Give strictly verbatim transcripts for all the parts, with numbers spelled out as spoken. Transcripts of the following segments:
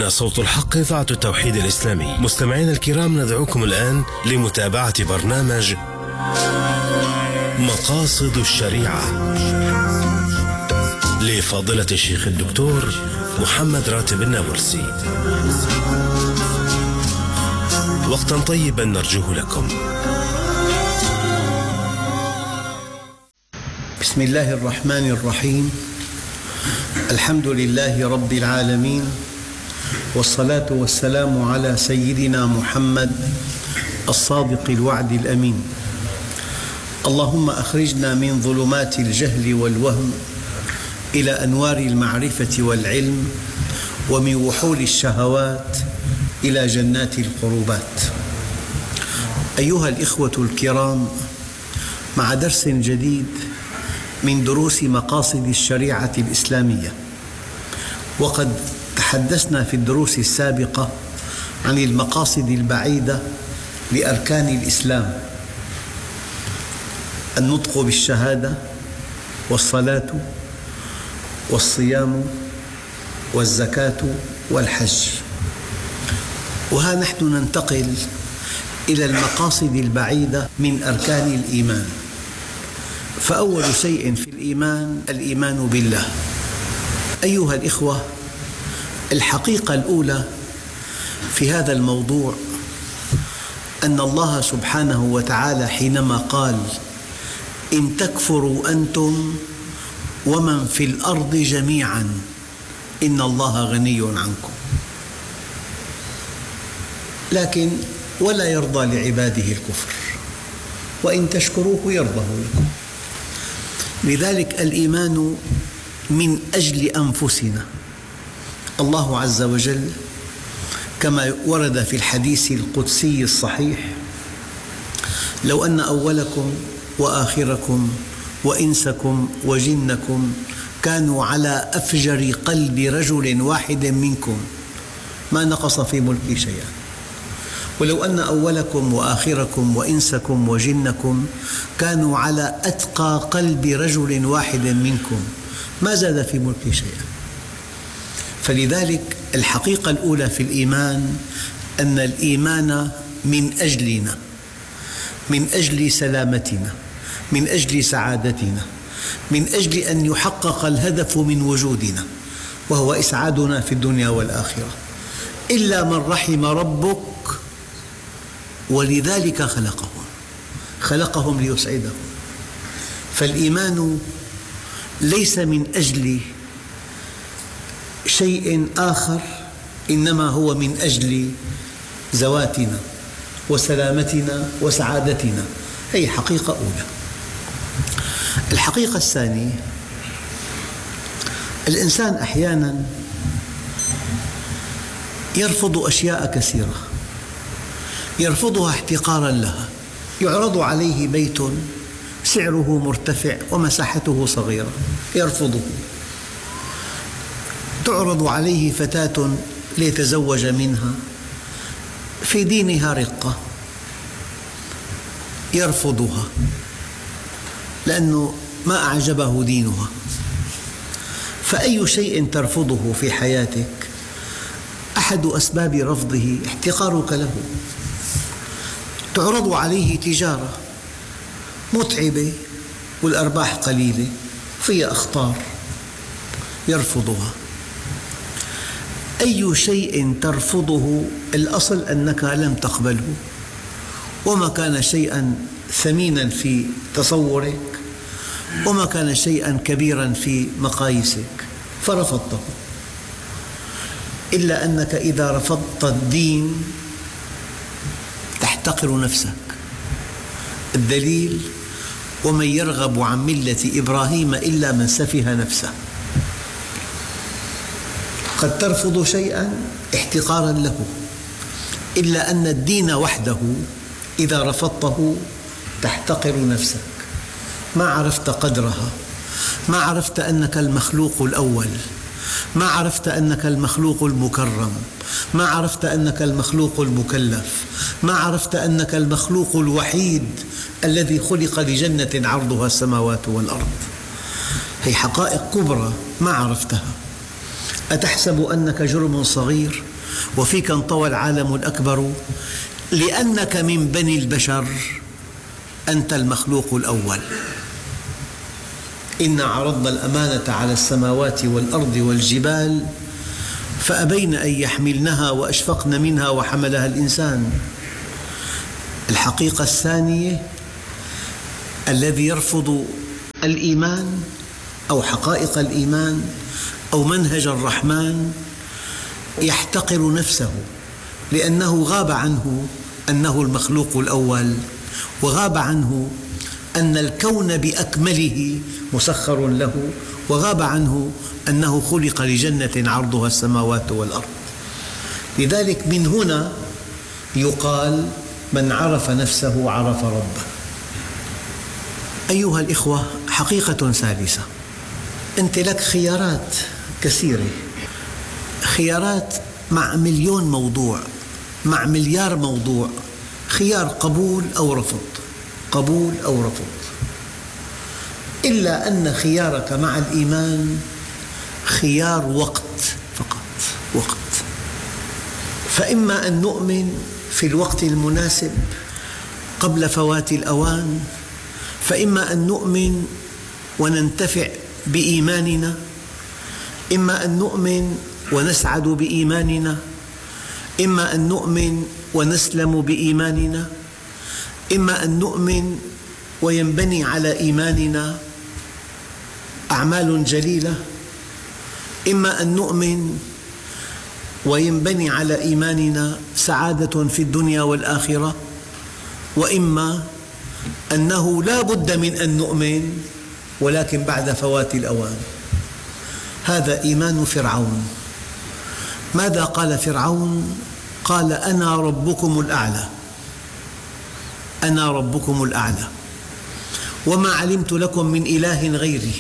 هنا صوت الحق، إذاعة التوحيد الإسلامي. مستمعينا الكرام، ندعوكم الآن لمتابعة برنامج مقاصد الشريعة لفضيلة الشيخ الدكتور محمد راتب النابلسي. وقتا طيبا نرجوه لكم. بسم الله الرحمن الرحيم. الحمد لله رب العالمين، والصلاة والسلام على سيدنا محمد الصادق الوعد الأمين. اللهم أخرجنا من ظلمات الجهل والوهم إلى أنوار المعرفة والعلم، ومن وحول الشهوات إلى جنات القربات. أيها الإخوة الكرام، مع درس جديد من دروس مقاصد الشريعة الإسلامية. وقد تحدثنا في الدروس السابقة عن المقاصد البعيدة لأركان الإسلام: النطق بالشهادة، والصلاة، والصيام، والزكاة، والحج. وها نحن ننتقل إلى المقاصد البعيدة من أركان الإيمان. فأول شيء في الإيمان الإيمان بالله. أيها الإخوة، الحقيقة الأولى في هذا الموضوع أن الله سبحانه وتعالى حينما قال: إن تكفروا أنتم ومن في الأرض جميعا إن الله غني عنكم، لكن ولا يرضى لعباده الكفر، وإن تشكروه يرضه لكم. لذلك الإيمان من أجل أنفسنا. الله عز وجل كما ورد في الحديث القدسي الصحيح: لو أن أولكم وآخركم وإنسكم وجنكم كانوا على أفجر قلب رجل واحد منكم ما نقص في ملكي شيئا. ولو أن أولكم وآخركم وإنسكم وجنكم كانوا على أتقى قلب رجل واحد منكم ما زاد في ملكي شيئا. فلذلك الحقيقة الأولى في الإيمان أن الإيمان من أجلنا، من أجل سلامتنا، من أجل سعادتنا، من أجل أن يحقق الهدف من وجودنا، وهو إسعادنا في الدنيا والآخرة، إلا من رحم ربك ولذلك خلقهم خلقهم ليسعدهم. فالإيمان ليس من أجل شيء آخر، إنما هو من أجل ذواتنا وسلامتنا وسعادتنا. هي حقيقة أولى. الحقيقة الثانية: الإنسان أحيانا يرفض أشياء كثيرة، يرفضها احتقارا لها. يعرض عليه بيت سعره مرتفع ومساحته صغيرة، يرفضه. تعرض عليه فتاة ليتزوج منها في دينها رقة، يرفضها لأنه ما أعجبه دينها. فأي شيء ترفضه في حياتك أحد أسباب رفضه احتقارك له. تعرض عليه تجارة متعبة والأرباح قليلة، فيها أخطار، يرفضها. أي شيء ترفضه الأصل أنك لم تقبله، وما كان شيئا ثمينا في تصورك، وما كان شيئا كبيرا في مقاييسك فرفضته. إلا أنك إذا رفضت الدين تحتقر نفسك. الدليل: ومن يرغب عن ملة إبراهيم إلا من سفه نفسه. قد ترفض شيئا احتقارا له، إلا أن الدين وحده إذا رفضته تحتقر نفسك. ما عرفت قدرها، ما عرفت أنك المخلوق الأول، ما عرفت أنك المخلوق المكرم، ما عرفت أنك المخلوق المكلف، ما عرفت أنك المخلوق الوحيد الذي خلق لجنة عرضها السماوات والأرض. هي حقائق كبرى ما عرفتها. أتحسب أنك جرم صغير وفيك انطوى العالم الأكبر، لأنك من بني البشر أنت المخلوق الأول. إنا عرضنا الأمانة على السماوات والأرض والجبال فأبين أن يحملنها وأشفقن منها وحملها الإنسان. الحقيقة الثانية: الذي يرفض الإيمان أو حقائق الإيمان أو منهج الرحمن يحتقر نفسه، لأنه غاب عنه أنه المخلوق الأول، وغاب عنه أن الكون بأكمله مسخر له، وغاب عنه أنه خلق لجنة عرضها السماوات والأرض. لذلك من هنا يقال: من عرف نفسه عرف ربه. أيها الإخوة، حقيقة ثالثة: أنت لك خيارات كثيرة، خيارات مع مليون موضوع، مع مليار موضوع، خيار قبول أو رفض، قبول أو رفض، إلا أن خيارك مع الإيمان خيار وقت فقط، وقت. فإما أن نؤمن في الوقت المناسب قبل فوات الأوان، فإما أن نؤمن وننتفع بإيماننا، إما أن نؤمن ونسعد بإيماننا، إما أن نؤمن ونسلم بإيماننا، إما أن نؤمن وينبني على إيماننا أعمال جليلة، إما أن نؤمن وينبني على إيماننا سعادة في الدنيا والآخرة، وإما أنه لا بد من أن نؤمن ولكن بعد فوات الأوان. هذا إيمان فرعون. ماذا قال فرعون؟ قال: أنا ربكم الأعلى، أنا ربكم الأعلى وما علمت لكم من إله غيري.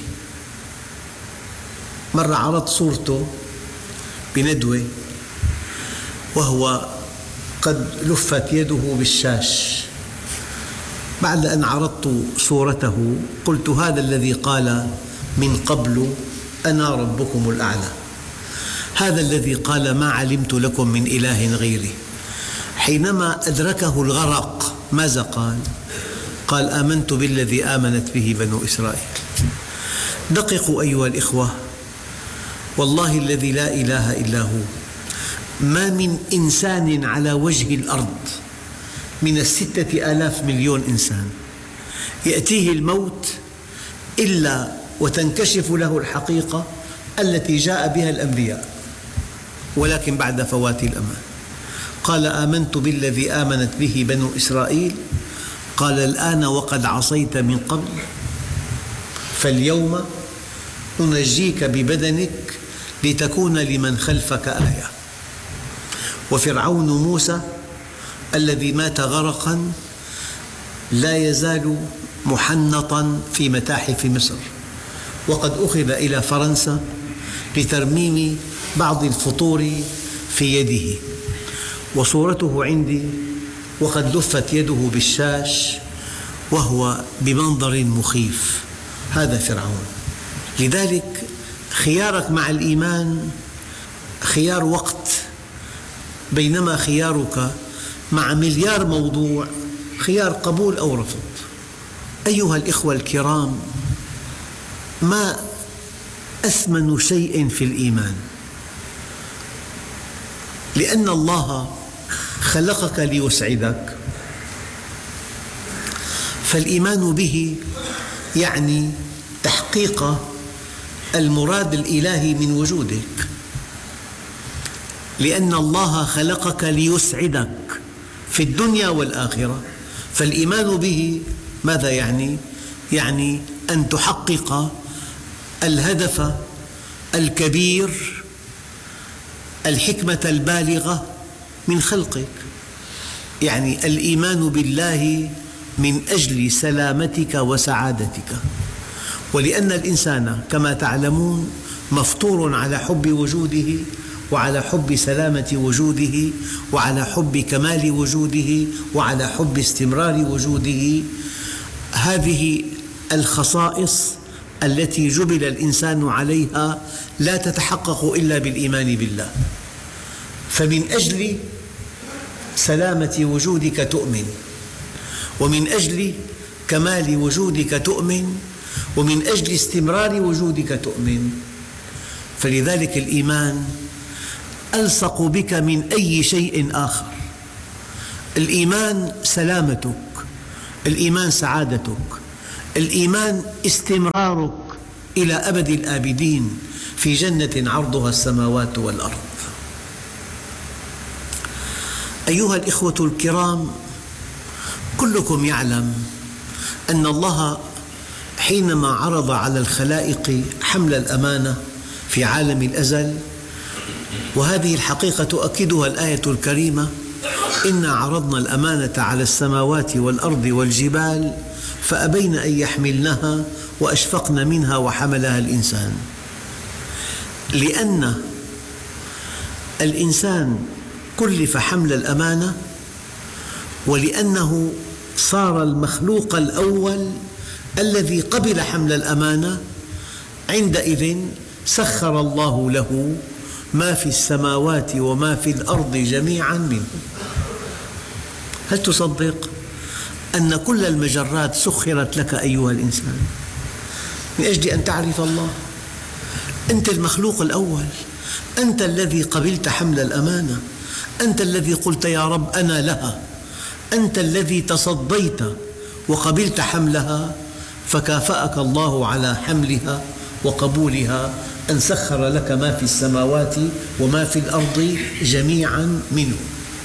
مرة عرضت صورته بندوة وهو قد لفت يده بالشاش. بعد أن عرضت صورته قلت: هذا الذي قال من قبل أنا ربكم الأعلى، هذا الذي قال ما علمت لكم من إله غيري، حينما أدركه الغرق ماذا قال؟ قال: آمنت بالذي آمنت به بنو إسرائيل. دققوا أيها الإخوة، والله الذي لا إله إلا هو، ما من إنسان على وجه الأرض من الستة آلاف مليون إنسان يأتيه الموت إلا وتنكشف له الحقيقة التي جاء بها الأنبياء، ولكن بعد فوات الأمان. قال: آمنت بالذي آمنت به بنو إسرائيل. قال: الآن وقد عصيت من قبل، فاليوم ننجيك ببدنك لتكون لمن خلفك آية. وفرعون موسى الذي مات غرقا لا يزال محنطا في متاحف مصر، وقد أخذ إلى فرنسا لترميم بعض الفطور في يده، وصورته عندي وقد لفت يده بالشاش وهو بمنظر مخيف. هذا فرعون. لذلك خيارك مع الإيمان خيار وقت، بينما خيارك مع مليار موضوع خيار قبول أو رفض. أيها الإخوة الكرام، ما أثمن شيء في الإيمان، لأن الله خلقك ليسعدك، فالإيمان به يعني تحقيق المراد الإلهي من وجودك، لأن الله خلقك ليسعدك في الدنيا والآخرة. فالإيمان به ماذا يعني؟ يعني أن تحقق الهدف الكبير، الحكمة البالغة من خلقك. يعني الإيمان بالله من أجل سلامتك وسعادتك. ولأن الإنسان كما تعلمون مفطور على حب وجوده، وعلى حب سلامة وجوده، وعلى حب كمال وجوده، وعلى حب استمرار وجوده. هذه الخصائص التي جبل الإنسان عليها لا تتحقق إلا بالإيمان بالله. فمن أجل سلامة وجودك تؤمن، ومن أجل كمال وجودك تؤمن، ومن أجل استمرار وجودك تؤمن. فلذلك الإيمان ألصق بك من أي شيء آخر. الإيمان سلامتك، الإيمان سعادتك، الإيمان استمرارك إلى أبد الآبدين في جنة عرضها السماوات والأرض. أيها الإخوة الكرام، كلكم يعلم أن الله حينما عرض على الخلائق حمل الأمانة في عالم الأزل، وهذه الحقيقة تؤكدها الآية الكريمة: إنا عرضنا الأمانة على السماوات والأرض والجبال فأبين أن يحملنها وأشفقن منها وحملها الإنسان. لأن الإنسان كلف حمل الأمانة، ولأنه صار المخلوق الأول الذي قبل حمل الأمانة، عندئذ سخر الله له ما في السماوات وما في الأرض جميعا منه. هل تصدق أن كل المجرات سخرت لك أيها الإنسان من أجل أن تعرف الله؟ أنت المخلوق الأول، أنت الذي قبلت حمل الأمانة، أنت الذي قلت يا رب أنا لها، أنت الذي تصديت وقبلت حملها، فكافأك الله على حملها وقبولها أن سخر لك ما في السماوات وما في الأرض جميعا منه.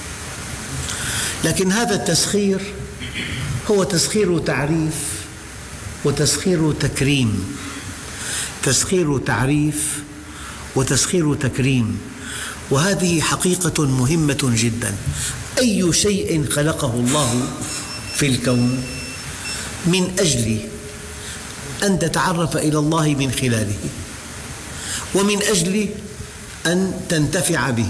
لكن هذا التسخير هو تسخير تعريف وتسخير تكريم، تسخير تعريف وتسخير تكريم، وهذه حقيقة مهمة جدا. أي شيء خلقه الله في الكون من أجل أن تتعرف إلى الله من خلاله، ومن أجل أن تنتفع به.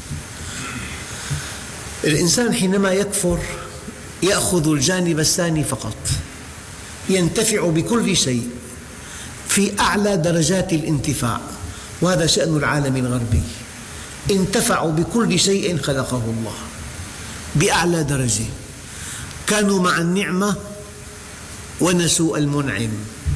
الإنسان حينما يكفر يأخذ الجانب الثاني فقط، ينتفع بكل شيء في أعلى درجات الانتفاع، وهذا شأن العالم الغربي. انتفعوا بكل شيء خلقه الله بأعلى درجة، كانوا مع النعمة ونسوا المنعم،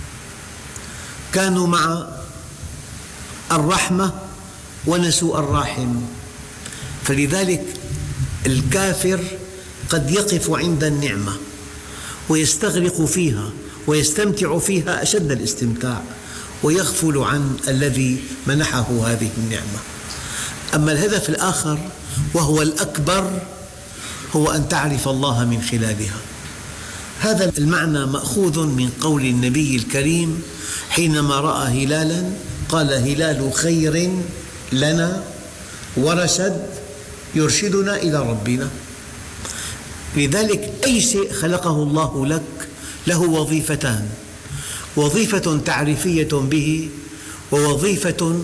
كانوا مع الرحمة ونسوا الراحم. فلذلك الكافر قد يقف عند النعمة ويستغرق فيها ويستمتع فيها أشد الاستمتاع، ويغفل عن الذي منحه هذه النعمة. أما الهدف الآخر وهو الأكبر هو أن تعرف الله من خلالها. هذا المعنى مأخوذ من قول النبي الكريم حينما رأى هلالا قال: هلال خير لنا ورشد يرشدنا إلى ربنا. لذلك أي شيء خلقه الله لك له وظيفتان: وظيفة تعريفية به، ووظيفة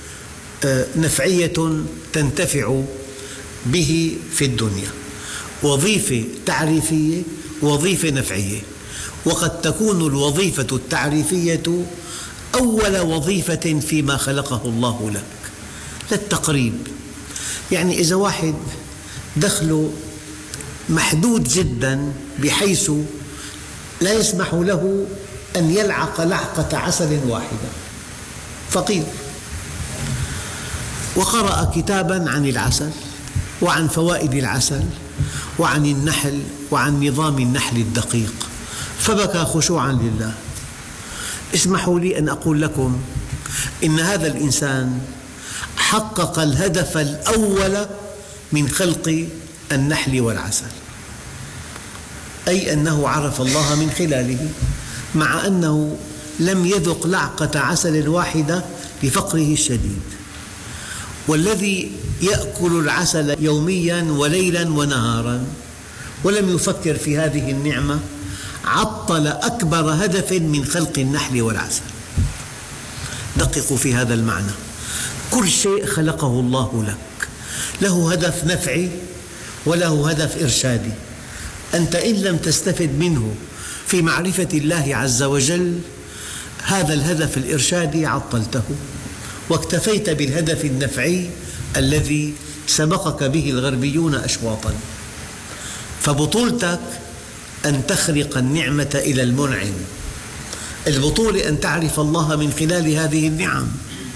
نفعية تنتفع به في الدنيا. وظيفة تعريفية ووظيفة نفعية، وقد تكون الوظيفة التعريفية أول وظيفة فيما خلقه الله لك. للتقريب، يعني إذا واحد دخله محدود جدا بحيث لا يسمح له أن يلعق لعقة عسل واحدة، فقير، وقرأ كتابا عن العسل وعن فوائد العسل وعن النحل وعن نظام النحل الدقيق، فبكى خشوعا لله. اسمحوا لي أن أقول لكم إن هذا الإنسان حقق الهدف الأول من خلق النحل والعسل، أي أنه عرف الله من خلاله، مع أنه لم يذق لعقة عسل واحدة لفقره الشديد. والذي يأكل العسل يوميا وليلا ونهارا ولم يفكر في هذه النعمة عطل أكبر هدف من خلق النحل والعسل. دققوا في هذا المعنى. كل شيء خلقه الله لك له هدف نفعي وله هدف إرشادي. أنت إن لم تستفد منه في معرفة الله عز وجل، هذا الهدف الإرشادي عطلته، واكتفيت بالهدف النفعي الذي سبقك به الغربيون أشواطا، فبطولتك أن تخرق النعمة إلى المنعم. البطولة أن تعرف الله من خلال هذه النعم.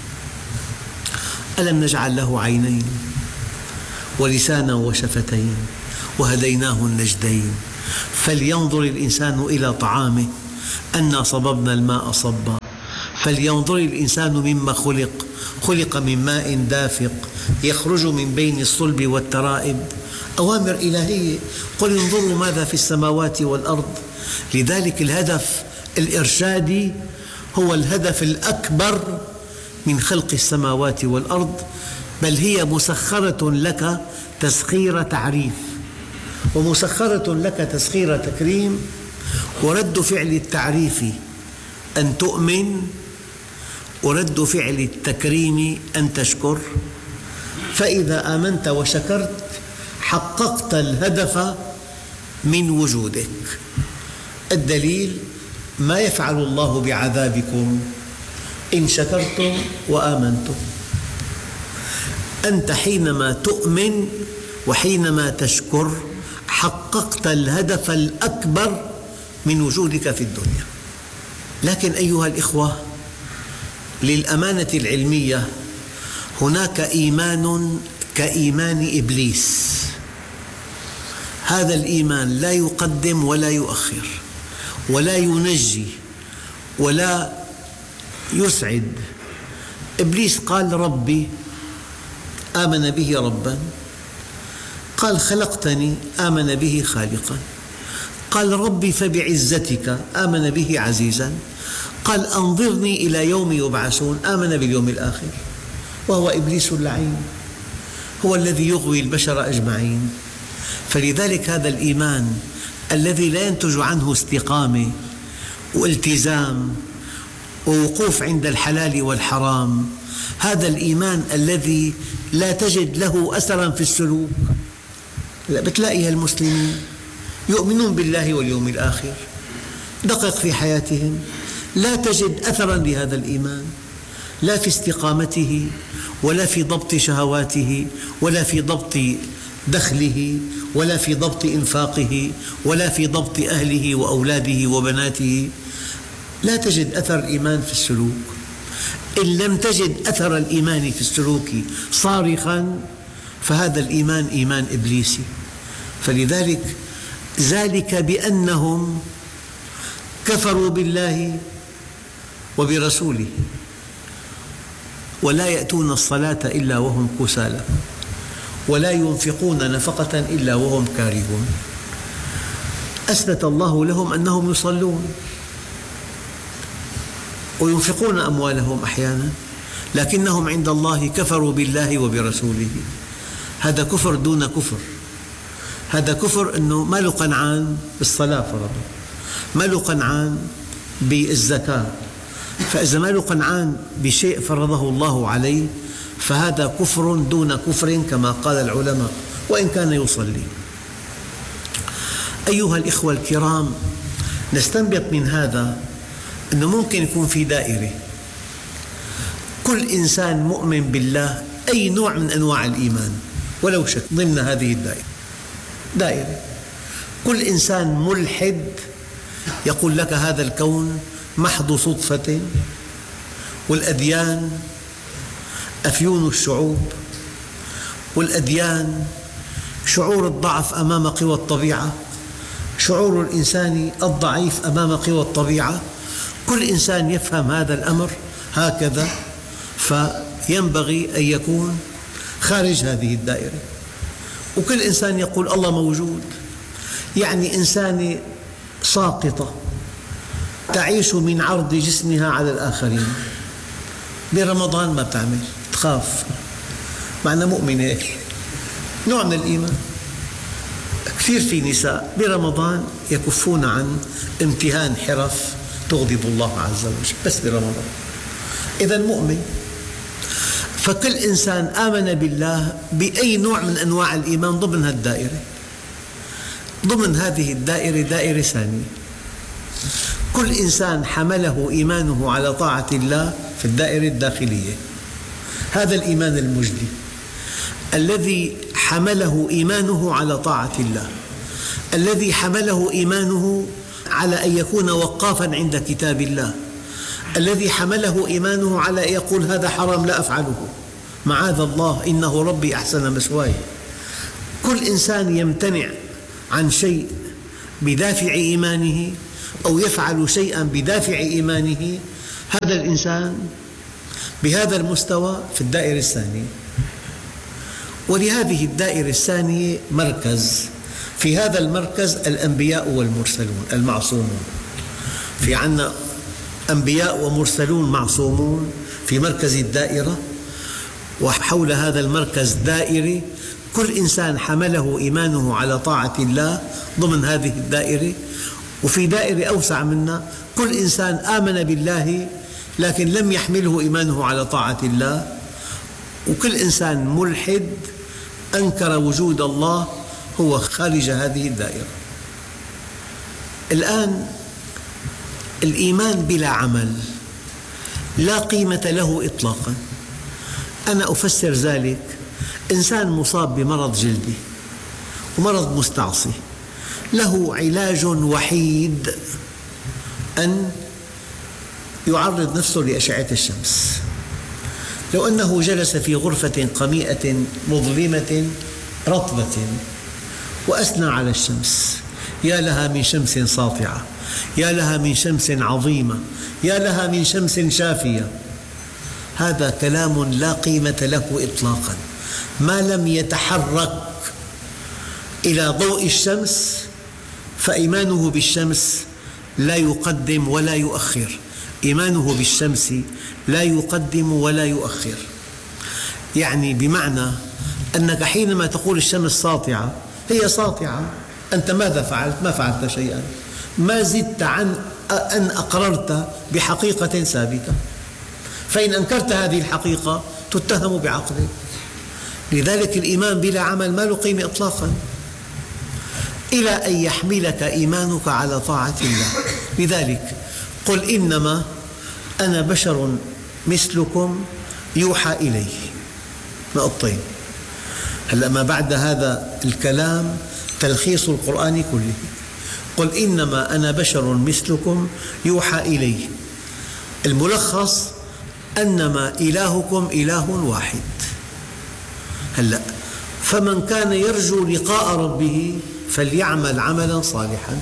ألم نجعل له عينين ولسانا وشفتين وهديناه النجدين فلينظر الإنسان إلى طعامه أنا صببنا الماء صبا فلينظر الإنسان مما خلق خلق من ماء دافق يخرج من بين الصلب والترائب. أوامر إلهية، قل انظروا ماذا في السماوات والأرض. لذلك الهدف الإرشادي هو الهدف الأكبر من خلق السماوات والأرض، بل هي مسخرة لك تسخير تعريف ومسخرة لك تسخير تكريم. ورد فعل التعريف أن تؤمن، ورد فعل التكريم أن تشكر. فإذا آمنت وشكرت حققت الهدف من وجودك. الدليل ما يفعل الله بعذابكم إن شكرتم وآمنتم. أنت حينما تؤمن وحينما تشكر حققت الهدف الأكبر من وجودك في الدنيا. لكن أيها الإخوة، للأمانة العلمية هناك إيمان كإيمان إبليس. هذا الإيمان لا يقدم ولا يؤخر ولا ينجي ولا يسعد. إبليس قال ربي، آمن به ربا. قال خلقتني، آمن به خالقا. قال ربي فبعزتك، آمن به عزيزا. قال أنظرني إلى يوم يبعثون، آمن باليوم الآخر. وهو إبليس اللعين هو الذي يغوي البشر أجمعين. فلذلك هذا الإيمان الذي لا ينتج عنه استقامة والتزام ووقوف عند الحلال والحرام، هذا الإيمان الذي لا تجد له أثراً في السلوك. بتلاقي المسلمين يؤمنون بالله واليوم الآخر، دقق في حياتهم لا تجد أثراً لهذا الإيمان، لا في استقامته ولا في ضبط شهواته ولا في ضبط دخله ولا في ضبط إنفاقه ولا في ضبط أهله وأولاده وبناته. لا تجد أثر الإيمان في السلوك. إن لم تجد أثر الإيمان في السلوك صارخاً فهذا الإيمان إيمان إبليسي. فلذلك ذلك بأنهم كفروا بالله وبرسوله ولا يأتون الصلاة إلا وهم كسالى ولا ينفقون نفقة إلا وهم كارهون. أثبت الله لهم أنهم يصلون وينفقون أموالهم أحيانا، لكنهم عند الله كفروا بالله وبرسوله. هذا كفر دون كفر. هذا كفر أنه ما له قنعان بالصلاة فرضا، ما له قنعان بالزكاة. فإذا ما له قنعان بشيء فرضه الله عليه فهذا كفر دون كفر كما قال العلماء وإن كان يصلي. أيها الإخوة الكرام، نستنبط من هذا أنه ممكن يكون في دائرة، كل إنسان مؤمن بالله أي نوع من أنواع الإيمان ولو شك ضمن هذه الدائرة. دائرة كل إنسان ملحد يقول لك هذا الكون محض صدفة والأديان أفيون الشعوب، والأديان شعور الضعف أمام قوى الطبيعة، شعور الإنسان الضعيف أمام قوى الطبيعة. كل إنسان يفهم هذا الأمر هكذا، فينبغي أن يكون خارج هذه الدائرة. وكل إنسان يقول الله موجود، يعني إنسانة ساقطة تعيش من عرض جسمها على الآخرين. برمضان ما بتعمل، تخاف، معنى مؤمنة، نوع من الإيمان. كثير في نساء برمضان يكفون عن امتهان حرف تغضب الله عز وجل بس برمضان. إذن مؤمن. فكل إنسان آمن بالله بأي نوع من أنواع الإيمان ضمن هذه الدائرة. ضمن هذه الدائرة دائرة ثانية، كل إنسان حمله إيمانه على طاعة الله في الدائرة الداخلية، هذا الإيمان المجدي. الذي حمله إيمانه على طاعة الله، الذي حمله إيمانه على أن يكون وقافا عند كتاب الله، الذي حمله إيمانه على أن يقول هذا حرام لا أفعله، معاذ الله إنه ربي أحسن مثواي. كل إنسان يمتنع عن شيء بدافع إيمانه أو يفعل شيئا بدافع إيمانه، هذا الإنسان بهذا المستوى في الدائرة الثانية. ولهذه الدائرة الثانية مركز، في هذا المركز الأنبياء والمرسلون المعصومون، في عنا أنبياء ومرسلون معصومون في مركز الدائرة، وحول هذا المركز دائرة كل إنسان حمله إيمانه على طاعة الله ضمن هذه الدائرة، وفي دائرة أوسع منها كل إنسان آمن بالله لكن لم يحمله إيمانه على طاعة الله، وكل إنسان ملحد أنكر وجود الله هو خارج هذه الدائرة. الآن الإيمان بلا عمل لا قيمة له إطلاقا. أنا أفسر ذلك: إنسان مصاب بمرض جلدي ومرض مستعصي، له علاج وحيد أن يعرض نفسه لأشعة الشمس. لو أنه جلس في غرفة قميئة مظلمة رطبة وأثنى على الشمس، يا لها من شمس ساطعة، يا لها من شمس عظيمة، يا لها من شمس شافية، هذا كلام لا قيمة له إطلاقا. ما لم يتحرك إلى ضوء الشمس فإيمانه بالشمس لا يقدم ولا يؤخر، إيمانه بالشمس لا يقدم ولا يؤخر. يعني بمعنى أنك حينما تقول الشمس ساطعة هي ساطعة، أنت ماذا فعلت؟ ما فعلت شيئا، ما زدت عن أن أقررت بحقيقة ثابتة، فإن أنكرت هذه الحقيقة تتهم بعقلك. لذلك الإيمان بلا عمل ما له قيمة إطلاقا، إلى أن يحملك إيمانك على طاعة الله. لذلك قل إنما أنا بشر مثلكم يوحى إلي. نقطتين. هلأ ما بعد هذا الكلام تلخيص القرآن كله. قل إنما أنا بشر مثلكم يوحى إلي، الملخص أنما إلهكم إله واحد. هلأ فمن كان يرجو لقاء ربه فليعمل عملا صالحا.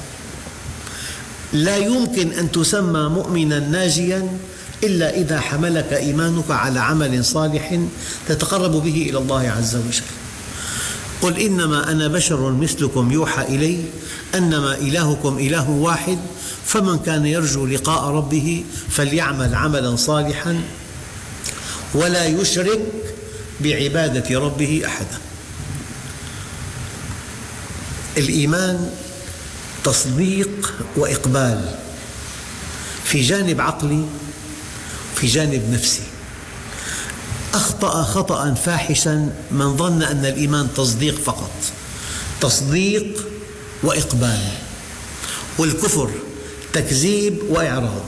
لا يمكن أن تسمى مؤمنا ناجيا إلا إذا حملك إيمانك على عمل صالح تتقرب به إلى الله عز وجل. قل إنما أنا بشر مثلكم يوحى إلي أنما إلهكم إله واحد، فمن كان يرجو لقاء ربه فليعمل عملا صالحا ولا يشرك بعبادة ربه أحدا. الإيمان تصديق وإقبال، في جانب عقلي في جانب نفسي. أخطأ خطأ فاحشا من ظن أن الإيمان تصديق فقط، تصديق وإقبال، والكفر تكذيب وإعراض.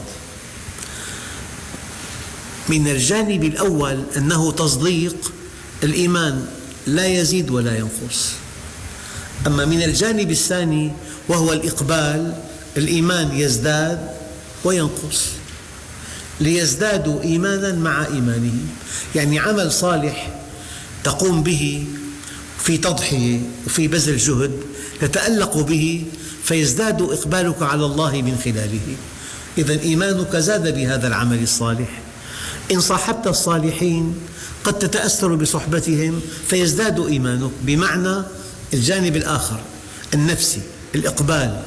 من الجانب الأول أنه تصديق، الإيمان لا يزيد ولا ينقص. أما من الجانب الثاني وهو الإقبال، الإيمان يزداد وينقص، ليزدادوا إيمانا مع إيمانهم. يعني عمل صالح تقوم به في تضحية وفي بذل جهد تتألق به فيزداد إقبالك على الله من خلاله. إذن إيمانك زاد بهذا العمل الصالح. إن صاحبت الصالحين قد تتأثر بصحبتهم فيزداد إيمانك، بمعنى الجانب الآخر النفسي الإقبال،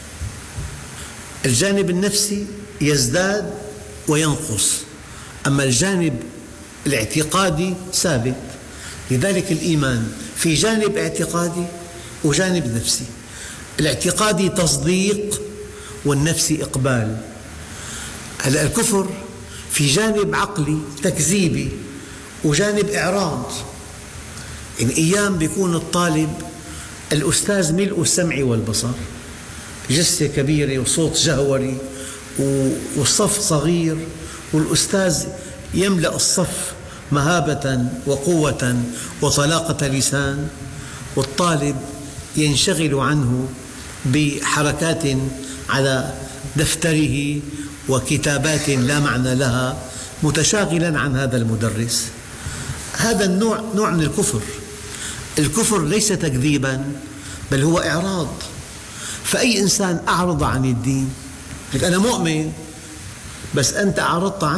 الجانب النفسي يزداد وينقص، أما الجانب الاعتقادي ثابت. لذلك الإيمان في جانب اعتقادي وجانب نفسي، الاعتقادي تصديق والنفسي إقبال. هلأ الكفر في جانب عقلي تكذيبي وجانب إعراض. إن أيام بيكون الطالب الأستاذ ملء السمع والبصر، جثة كبيرة وصوت جهوري والصف صغير والأستاذ يملأ الصف مهابة وقوة وطلاقة لسان، والطالب ينشغل عنه بحركات على دفتره وكتابات لا معنى لها، متشاغلا عن هذا المدرس. هذا النوع نوع من الكفر. الكفر ليس تكذيبا بل هو إعراض. فأي إنسان أعرض عن الدين، أنا مؤمن بس أنت أعرضت عنه.